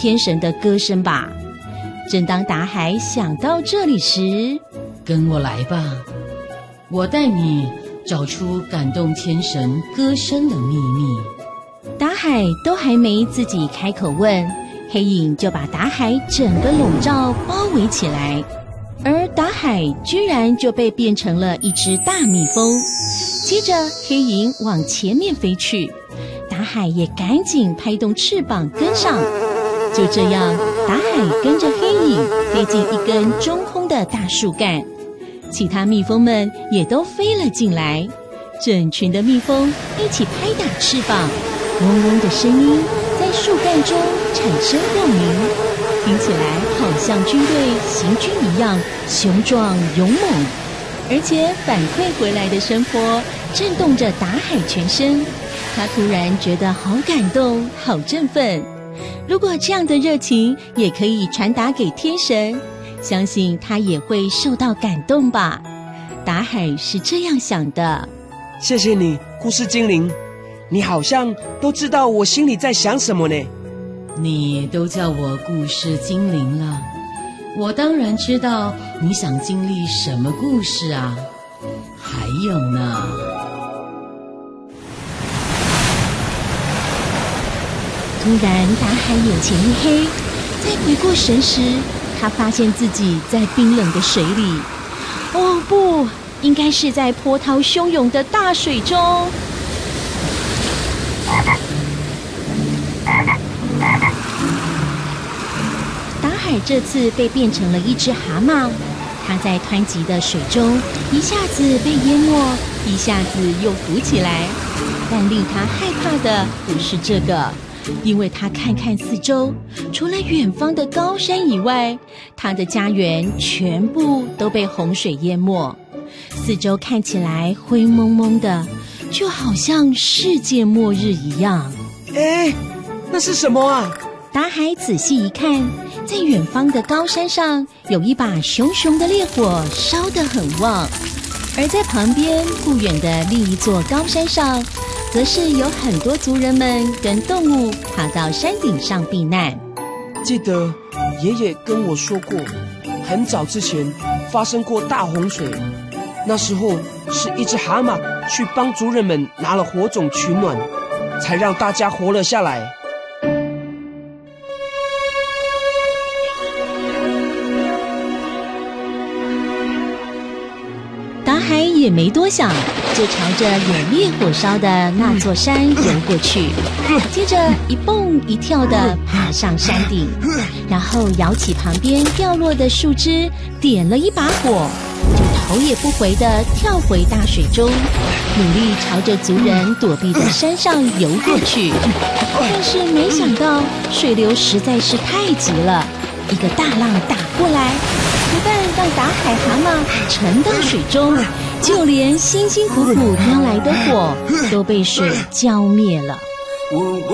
天神的歌声吧。正当达海想到这里时， 跟我来吧，我带你找出感动天神歌声的秘密。 达海都还没自己开口问，黑影就把达海整个笼罩包围起来，而达海居然就被变成了一只大蜜蜂。接着黑影往前面飞去，达海也赶紧拍动翅膀跟上。就这样，达海跟着黑影飞进一根中空的大树干，其他蜜蜂们也都飞了进来，整群的蜜蜂一起拍打翅膀，嗡嗡的声音在树干中产生共鸣，听起来好像军队行军一样雄壮勇猛。而且反馈回来的声波震动着达海全身，他突然觉得好感动，好振奋。如果这样的热情也可以传达给天神，相信他也会受到感动吧。达海是这样想的。 谢谢你，故事精灵，你好像都知道我心里在想什么呢。 你都叫我故事精灵了，我当然知道你想经历什么故事啊。还有呢， 突然达海眼前一黑，在回过神时，他发现自己在冰冷的水里。哦不，应该是在波涛汹涌的大水中。达海这次被变成了一只蛤蟆，他在湍急的水中一下子被淹没，一下子又浮起来。但令他害怕的不是这个，因为他看看四周，除了远方的高山以外，他的家园全部都被洪水淹没，四周看起来灰蒙蒙的，就好像世界末日一样。 哎，那是什么啊？ 达海仔细一看，在远方的高山上有一把熊熊的烈火烧得很旺，而在旁边不远的另一座高山上，则是有很多族人们跟动物爬到山顶上避难。 记得爷爷跟我说过，很早之前发生过大洪水，那时候是一只蛤蟆去帮族人们拿了火种取暖，才让大家活了下来。 达海也没多想，就朝着有烈火烧的那座山游过去，接着一蹦一跳地爬上山顶，然后摇起旁边掉落的树枝，点了一把火，就头也不回地跳回大水中，努力朝着族人躲避的山上游过去。但是没想到水流实在是太急了，一个大浪打过来，不但让达海蛤蟆沉到水中，就连辛辛苦苦叼来的火都被水浇灭了。